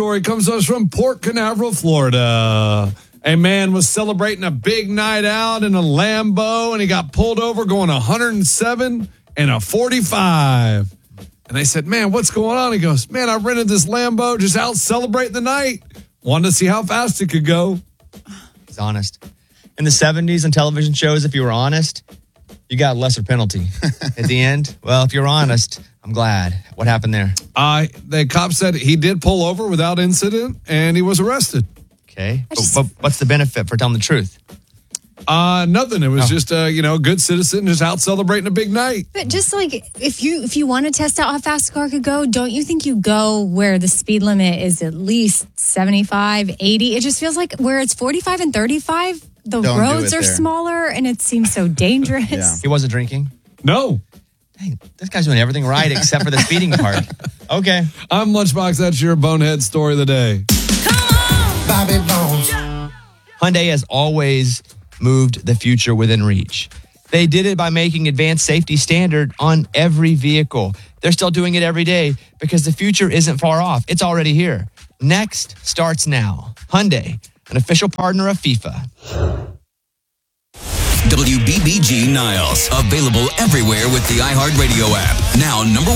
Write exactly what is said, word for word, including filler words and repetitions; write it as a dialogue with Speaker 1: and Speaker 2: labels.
Speaker 1: story comes to us from Port Canaveral, Florida. A man was celebrating a big night out in a Lambo, and he got pulled over going one hundred seven and a forty-five. And they said, man, what's going on? He goes, man, I rented this Lambo just out celebrating the night. Wanted to see how fast it could go.
Speaker 2: He's honest. In the seventies on television shows, if you were honest, you got a lesser penalty. At the end, well, if you're honest, I'm glad. What happened there?
Speaker 1: Uh, the cop said he did pull over without incident, and he was arrested.
Speaker 2: Okay.
Speaker 3: just-
Speaker 2: But, but what's the benefit for telling the truth?
Speaker 1: Uh, nothing. It was
Speaker 2: Oh.
Speaker 1: just, uh, you know, a good citizen just out celebrating a big night.
Speaker 3: But just like if you if you want to test out how fast a car could go, don't you think you go where the speed limit is at least seventy-five, eighty? It just feels like where it's forty-five and thirty-five, the
Speaker 4: Don't do
Speaker 3: roads
Speaker 4: it
Speaker 3: are
Speaker 4: there.
Speaker 3: smaller and it seems so dangerous.
Speaker 4: Yeah.
Speaker 2: He wasn't drinking?
Speaker 1: No.
Speaker 2: Hey, this guy's doing everything right except for the speeding part. Okay.
Speaker 1: I'm Lunchbox. That's your bonehead story of the day.
Speaker 5: Bobby Bones.
Speaker 2: Hyundai has always moved the future within reach. They did it by making advanced safety standard on every vehicle. They're still doing it every day because the future isn't far off. It's already here. Next starts now. Hyundai, an official partner of FIFA.
Speaker 6: W B B G Niles. Available everywhere with the iHeartRadio app. Now number